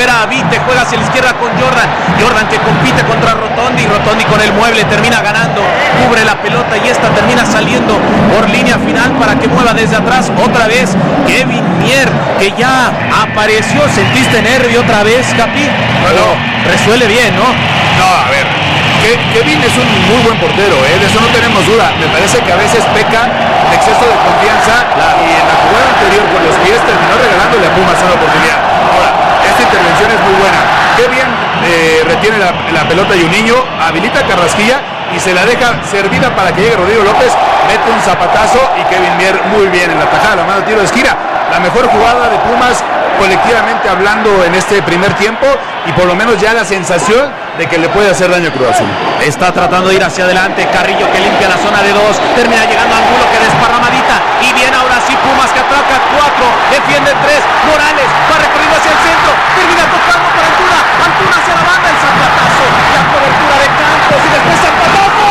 recupera a Vite, juega hacia la izquierda con Jordan que compite contra Rotondi con el mueble termina ganando, cubre la pelota y esta termina saliendo por línea final para que mueva desde atrás otra vez Kevin Mier, que ya apareció. ¿Sentiste nervio otra vez, Capi? No, resuelve bien, ¿no? No, a ver, Kevin es un muy buen portero, de eso no tenemos duda. Me parece que a veces peca de exceso de confianza y en la jugada anterior con los pies terminó regalándole a Pumas una oportunidad. Ahora, esta intervención es muy buena. Qué bien retiene la pelota y un niño, habilita a Carrasquilla y se la deja servida para que llegue Rodrigo López, mete un zapatazo y Kevin Mier muy bien en la tajada, la mano de tiro de esquina. La mejor jugada de Pumas colectivamente hablando en este primer tiempo y por lo menos ya la sensación de que le puede hacer daño a Cruz Azul. Está tratando de ir hacia adelante Carrillo, que limpia la zona de 2, termina llegando a Angulo, que desparramadita y viene ahora sí Pumas, que atraca 4, defiende 3, Morales va recorriendo hacia el centro, termina tocando para Antuna hacia la banda, el zapatazo, la cobertura de Campos y después zapatazo.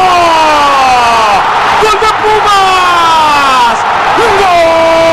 ¡Gol de Pumas! ¡Gol!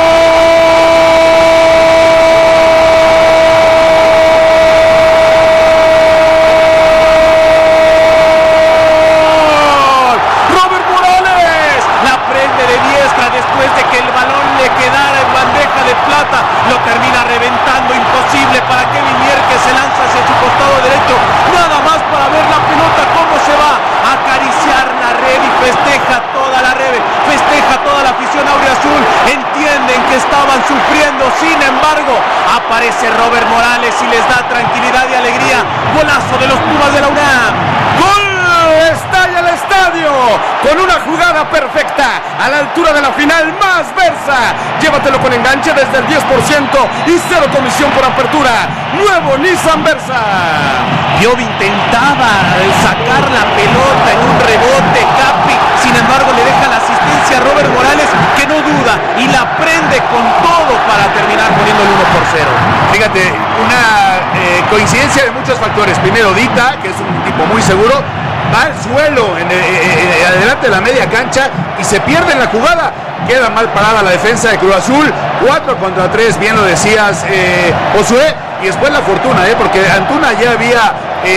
Después de que el balón le quedara en bandeja de plata, lo termina reventando, imposible para Kevin Mier, que se lanza hacia su costado derecho, nada más para ver la pelota cómo se va a acariciar la red y festeja toda la red, festeja toda la afición auriazul, entienden que estaban sufriendo, sin embargo, aparece Robert Morales y les da tranquilidad y alegría, golazo de los Pumas de la UNAM, ¡gol! Estalla el estadio con una jugada perfecta a la altura de la final más Versa. Llévatelo con enganche desde el 10% y cero comisión por apertura. Nuevo Nissan Versa. Piovi intentaba sacar la pelota en un rebote, Capi, sin embargo le deja la asistencia a Robert Morales, que no duda y la prende con todo para terminar poniendo el 1-0. Fíjate, una coincidencia de muchos factores. Primero, Dita, que es un tipo muy seguro, va al suelo adelante de la media cancha y se pierde en la jugada. Queda mal parada la defensa de Cruz Azul. 4 contra 3, bien lo decías, Josué. Y después la fortuna, porque Antuna ya había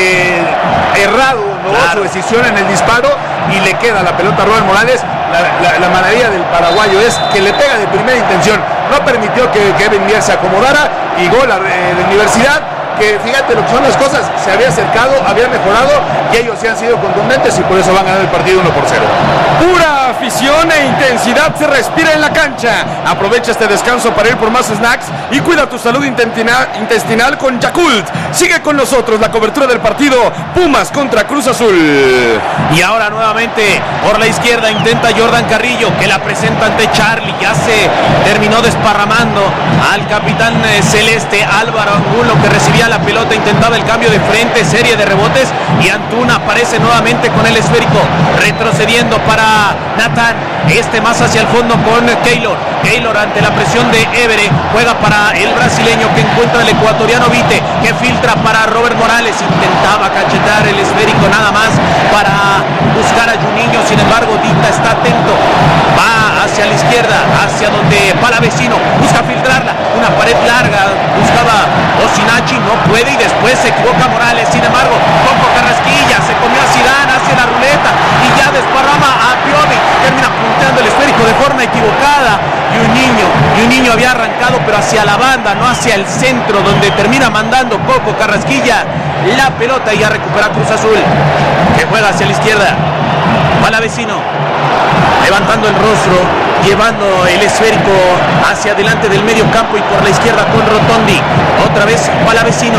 errado, ¿no?, claro, su decisión en el disparo y le queda la pelota a Robert Morales. La maravilla del paraguayo es que le pega de primera intención. No permitió que Kevin Mier se acomodara y gol de Universidad, que fíjate lo que son las cosas, se había acercado, había mejorado y ellos sí han sido contundentes y por eso van a ganar el partido 1-0. Pura afición e intensidad se respira en la cancha. Aprovecha este descanso para ir por más snacks y cuida tu salud intestinal con Yakult. Sigue con nosotros la cobertura del partido Pumas contra Cruz Azul. Y ahora nuevamente por la izquierda intenta Jordan Carrillo, que la presenta ante Charlie. Ya se terminó desparramando al capitán celeste Álvaro Angulo, que recibía la pelota, intentaba el cambio de frente, serie de rebotes y Antuna aparece nuevamente con el esférico, retrocediendo para Nathan, más hacia el fondo con Keylor ante la presión de Évere, juega para el brasileño, que encuentra el ecuatoriano Vite, que filtra para Robert Morales, intentaba cachetar el esférico nada más para buscar a Juninho, sin embargo Dita está atento, va hacia la izquierda, hacia donde Palavecino, busca filtrarla, una pared larga, buscaba Osinachi, no puede y después se equivoca Morales, sin embargo Coco Carrasquilla se comió a Zidane, hace la ruleta y ya desparrama a Piovi, termina punteando el esférico de forma equivocada y un niño había arrancado pero hacia la banda, no hacia el centro, donde termina mandando Coco Carrasquilla la pelota y ya recupera Cruz Azul, que juega hacia la izquierda. Palavecino levantando el rostro, llevando el esférico hacia adelante del medio campo y por la izquierda con Rotondi. Otra vez Palavecino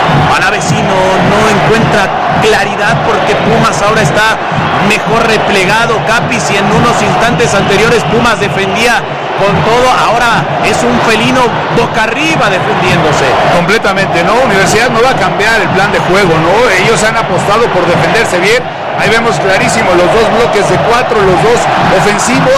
no encuentra claridad porque Pumas ahora está mejor replegado, Capi, si en unos instantes anteriores Pumas defendía con todo, ahora es un felino boca arriba defendiéndose. Completamente, ¿no? Universidad no va a cambiar el plan de juego, ¿no? Ellos han apostado por defenderse bien. Ahí vemos clarísimo los dos bloques de 4, los dos ofensivos,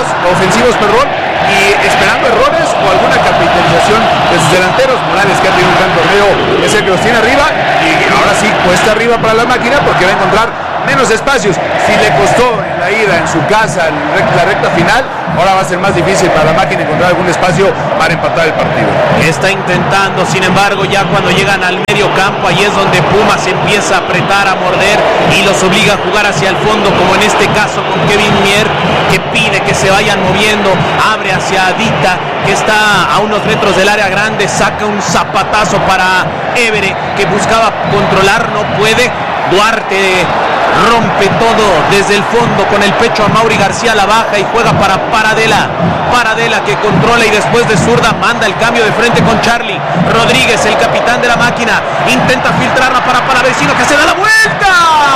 y esperando errores o alguna capitalización de sus delanteros. Morales, que ha tenido un gran torneo, es el que los tiene arriba y ahora sí cuesta arriba para la máquina porque va a encontrar menos espacios. Si le costó en la ida, en su casa, la recta final, ahora va a ser más difícil para la máquina encontrar algún espacio para empatar el partido. Está intentando, sin embargo, ya cuando llegan al medio campo, ahí es donde Pumas empieza a apretar, a morder y los obliga a jugar hacia el fondo, como en este caso con Kevin Mier, que pide que se vayan moviendo, abre hacia Dita, que está a unos metros del área grande, saca un zapatazo para Évere, que buscaba controlar, no puede. Duarte rompe todo desde el fondo con el pecho a Mauri García, la baja y juega para Paradela, que controla y después de zurda manda el cambio de frente con Charlie Rodríguez, el capitán de la máquina, intenta filtrarla para Palavecino, que se da la vuelta,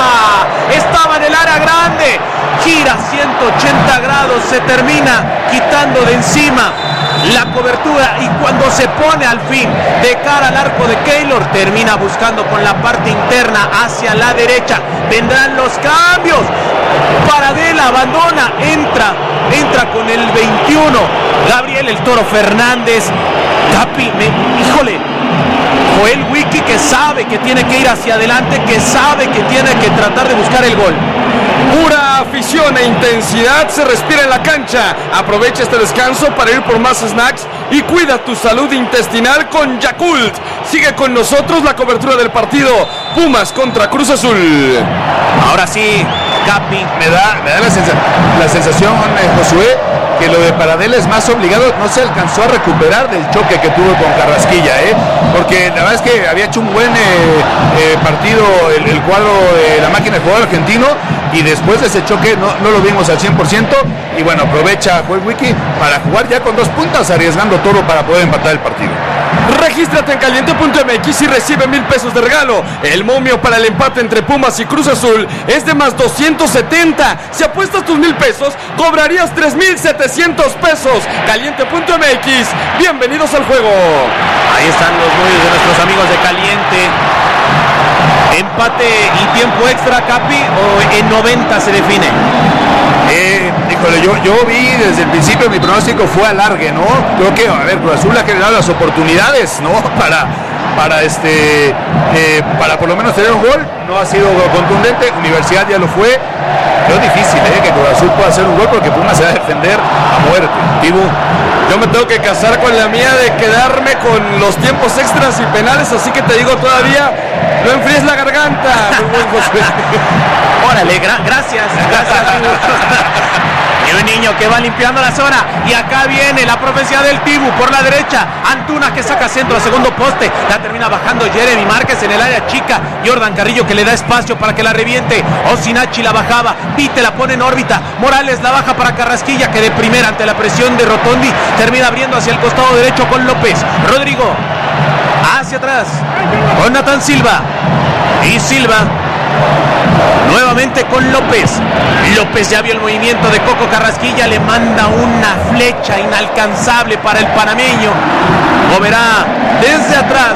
estaba en el área grande, gira 180 grados, se termina quitando de encima la cobertura y cuando se pone al fin de cara al arco de Keylor, termina buscando con la parte interna hacia la derecha. Vendrán los cambios. Paradela abandona, entra con el 21 Gabriel el Toro Fernández. Capi, híjole, Joel Wiki, que sabe que tiene que ir hacia adelante, que sabe que tiene que tratar de buscar el gol. Pura afición e intensidad se respira en la cancha. Aprovecha este descanso para ir por más snacks y cuida tu salud intestinal con Yakult. Sigue con nosotros la cobertura del partido Pumas contra Cruz Azul. Ahora sí, Capi. Me da la sensación, Josué, que lo de Paradela es más obligado. No se alcanzó a recuperar del choque que tuvo con Carrasquilla, porque la verdad es que había hecho un buen partido el cuadro de la máquina de jugador argentino, y después de ese choque no lo vimos al 100%, y bueno, aprovecha Joel Wiki para jugar ya con 2 puntas, arriesgando todo para poder empatar el partido. Regístrate en caliente.mx y recibe 1,000 pesos de regalo. El momio para el empate entre Pumas y Cruz Azul es de más 270. Si apuestas tus 1,000 pesos, cobrarías 3,700 pesos. Caliente.mx, bienvenidos al juego. Ahí están los medios de nuestros amigos de Caliente. Empate y tiempo extra, Capi, o en 90 se define. Híjole, yo vi desde el principio, mi pronóstico fue alargue, ¿no? Creo que, a ver, Cruz Azul ha generado las oportunidades, ¿no? Para por lo menos tener un gol. No ha sido contundente. Universidad ya lo fue. Pero es difícil, que Cruz Azul pueda hacer un gol, porque Pumas se va a defender a muerte. Tibu, yo me tengo que casar con la mía de quedarme con los tiempos extras y penales, así que te digo todavía, no enfríes la garganta, muy buen José. Órale, gracias. Y un niño que va limpiando la zona, y acá viene la profecía del Tibu por la derecha. Antuna, que saca centro a segundo poste, la termina bajando Jeremy Márquez en el área chica. Jordan Carrillo, que le da espacio para que la reviente. Osinachi la bajaba, Vite la pone en órbita, Morales la baja para Carrasquilla, que de primera ante la presión de Rotondi termina abriendo hacia el costado derecho con López. Rodrigo hacia atrás con Natán Silva, y Silva nuevamente con López. López ya vio el movimiento de Coco Carrasquilla, le manda una flecha inalcanzable para el panameño. Moverá desde atrás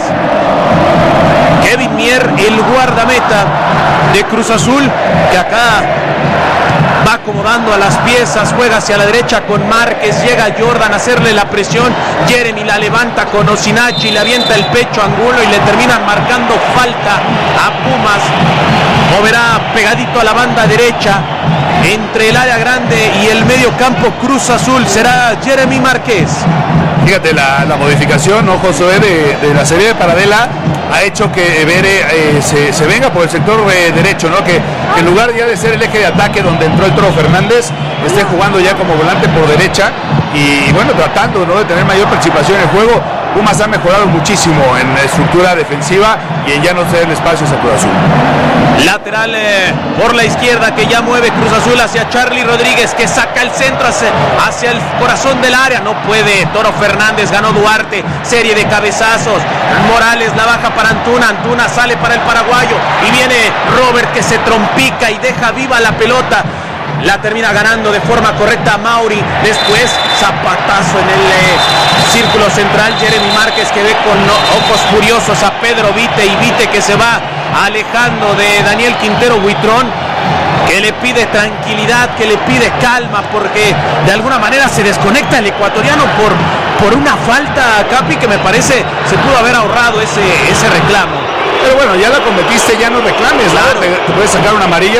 Kevin Mier, el guardameta de Cruz Azul, que acá va acomodando a las piezas, juega hacia la derecha con Márquez, llega Jordan a hacerle la presión, Jeremy la levanta con Osinachi, le avienta el pecho a Angulo y le terminan marcando falta a Pumas. Moverá pegadito a la banda derecha, entre el área grande y el medio campo Cruz Azul, será Jeremy Márquez. Fíjate, la modificación, ¿no, Josué, de la serie de Paradela ha hecho que Évere se venga por el sector derecho, ¿no? Que en lugar ya de ser el eje de ataque donde entró el Toro Fernández, esté jugando ya como volante por derecha y bueno, tratando, ¿no?, de tener mayor participación en el juego. Pumas ha mejorado muchísimo en la estructura defensiva y en ya no ceder espacios a Cruz Azul. Lateral por la izquierda, que ya mueve Cruz Azul hacia Charlie Rodríguez, que saca el centro hacia el corazón del área. No puede Toro Fernández, ganó Duarte, serie de cabezazos. Morales la baja para Antuna, Antuna sale para el paraguayo y viene Robert, que se trompica y deja viva la pelota. La termina ganando de forma correcta Mauri. Después zapatazo en el círculo central, Jeremy Márquez, que ve con ojos furiosos a Pedro Vite, y Vite que se va alejando de Daniel Quintero Buitrón, que le pide tranquilidad, que le pide calma, porque de alguna manera se desconecta el ecuatoriano por una falta, Capi, que me parece se pudo haber ahorrado ese reclamo. Pero bueno, ya la cometiste, ya no reclames, claro. Te puedes sacar una amarilla.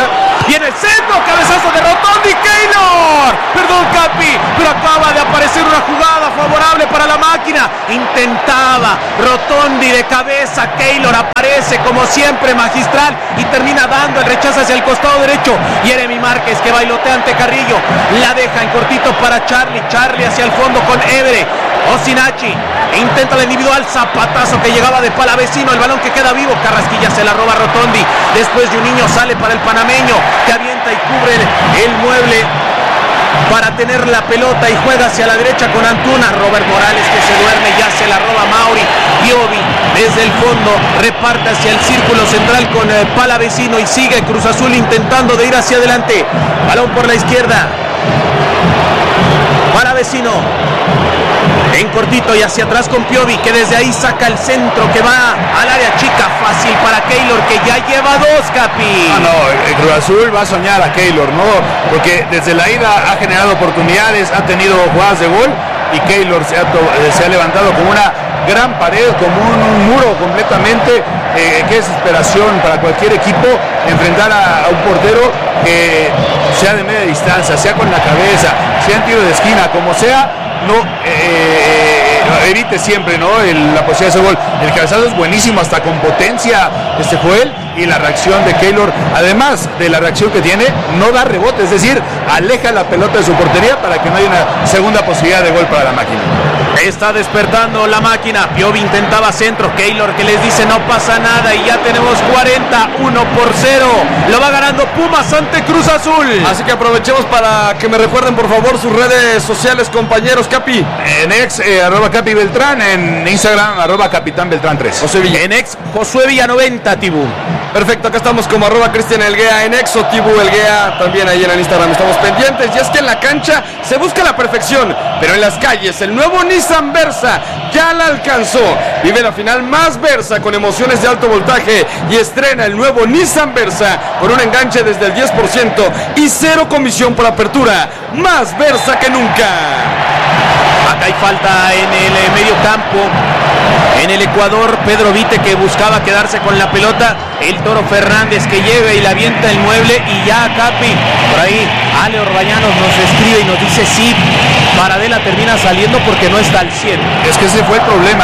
Viene el centro, cabezazo de Rotondi, Keylor. Perdón, Capi, pero acaba de aparecer una jugada favorable para la máquina. Intentaba Rotondi de cabeza, Keylor aparece como siempre magistral y termina dando el rechazo hacia el costado derecho. Jeremy Márquez que bailotea ante Carrillo, la deja en cortito para Charlie hacia el fondo con Évere. Osinachi intenta la individual, zapatazo que llegaba de Palavecino, el balón que queda vivo, Carrasquilla se la roba Rotondi, después de un niño sale para el panameño, que avienta y cubre el mueble para tener la pelota y juega hacia la derecha con Antuna. Robert Morales que se duerme, ya se la roba Mauri. Piovi desde el fondo reparte hacia el círculo central con Palavecino y sigue Cruz Azul intentando de ir hacia adelante. Balón por la izquierda, Palavecino en cortito y hacia atrás con Piovi, que desde ahí saca el centro que va al área chica, fácil para Keylor, que ya lleva 2, Capi. El Cruz Azul va a soñar a Keylor, ¿no? Porque desde la ida ha generado oportunidades, ha tenido jugadas de gol y Keylor se ha levantado como una gran pared, como un muro completamente. Qué desesperación para cualquier equipo enfrentar a un portero que sea de media distancia, sea con la cabeza, sea en tiro de esquina, como sea, no evite siempre, ¿no? La posibilidad de ese gol. El cabezazo es buenísimo, hasta con potencia fue él, y la reacción de Keylor, además de la reacción que tiene, no da rebote, es decir, aleja la pelota de su portería para que no haya una segunda posibilidad de gol para la máquina. Está despertando la máquina. Piovi intentaba centro, Keylor que les dice no pasa nada y ya tenemos 41-0. Lo va ganando Pumas ante Cruz Azul. Así que aprovechemos para que me recuerden por favor sus redes sociales, compañeros. Capi. En ex, @Capi Beltrán, en Instagram, @Capitán Beltrán 3. José Villa. En ex, Josué Villa 90, Tibú. Perfecto, acá estamos como @Cristian Elguea en ex, o Tibú Elguea también ahí en el Instagram. Estamos pendientes y es que en la cancha se busca la perfección, pero en las calles el nuevo Nissan Versa ya la alcanzó. Vive la final más Versa con emociones de alto voltaje y estrena el nuevo Nissan Versa con un enganche desde el 10% y 0 comisión por apertura. Más Versa que nunca. Acá hay falta en el medio campo. En el Ecuador, Pedro Vite que buscaba quedarse con la pelota. El Toro Fernández que llega y la avienta el mueble. Y ya Capi, por ahí Ale Orbañanos nos escribe y nos dice sí, Paradela termina saliendo porque no está al 100. Es que ese fue el problema.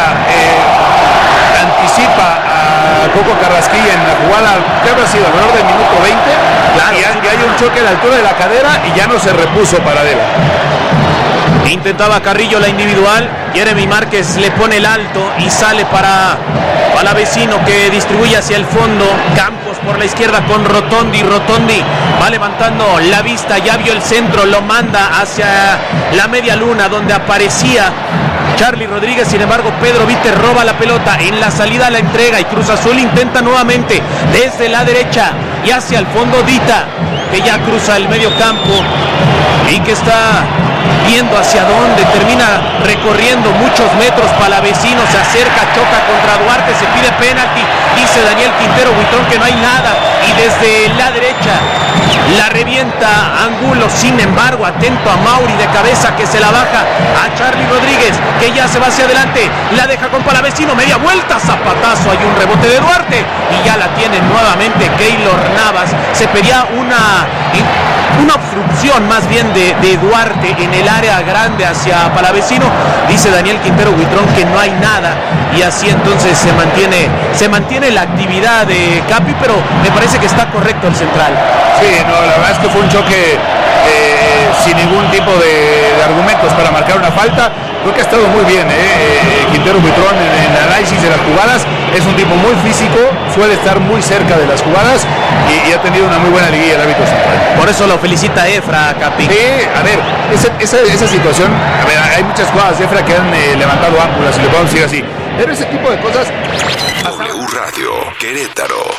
Anticipa a Coco Carrasquilla en la jugada, que habrá sido alrededor del minuto 20. Claro, y hay un choque a la altura de la cadera y ya no se repuso Paradela. Intentaba Carrillo la individual, Jeremy Márquez le pone el alto y sale para Palavecino que distribuye hacia el fondo. Campos por la izquierda con Rotondi va levantando la vista, ya vio el centro, lo manda hacia la media luna donde aparecía Charlie Rodríguez. Sin embargo, Pedro Vite roba la pelota, en la salida la entrega y Cruz Azul intenta nuevamente desde la derecha y hacia el fondo Dita, que ya cruza el medio campo y que está viendo hacia dónde, termina recorriendo muchos metros. Palavecino se acerca, choca contra Duarte, se pide penalti, dice Daniel Quintero Buitrón que no hay nada y desde la derecha la revienta Angulo. Sin embargo, atento a Mauri de cabeza que se la baja a Charlie Rodríguez, que ya se va hacia adelante, la deja con Palavecino, media vuelta, zapatazo, hay un rebote de Duarte y ya la tiene nuevamente Keylor Navas. Se pedía una obstrucción más bien de Duarte en el área grande hacia Palavecino. Dice Daniel Quintero Buitrón que no hay nada y así entonces se mantiene la actividad de Capi, pero me parece que está correcto el central. Sí, no, la verdad es que fue un choque sin ningún tipo de argumentos para marcar una falta. Creo que ha estado muy bien Quintero Buitrón en el análisis de las jugadas. Es un tipo muy físico, suele estar muy cerca de las jugadas y ha tenido una muy buena liguilla el árbitro central. Por eso lo felicita Efra, Capi. Sí, a ver, esa situación, a ver, hay muchas jugadas de Efra que han levantado ángulas, si le podemos decir así. Pero ese tipo de cosas... W Radio Querétaro.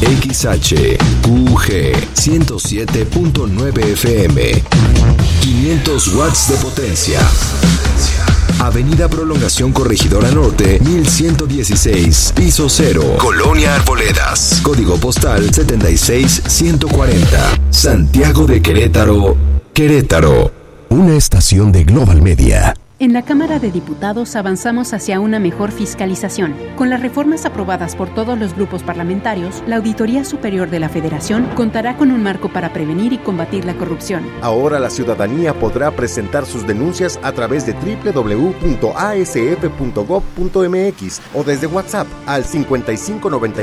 XHQG 107.9 FM. 500 watts de potencia. Avenida Prolongación Corregidora Norte, 1116, piso 0, Colonia Arboledas. Código postal 76140. Santiago de Querétaro, Querétaro. Una estación de Global Media. En la Cámara de Diputados avanzamos hacia una mejor fiscalización. Con las reformas aprobadas por todos los grupos parlamentarios, la Auditoría Superior de la Federación contará con un marco para prevenir y combatir la corrupción. Ahora la ciudadanía podrá presentar sus denuncias a través de www.asf.gov.mx o desde WhatsApp al 5590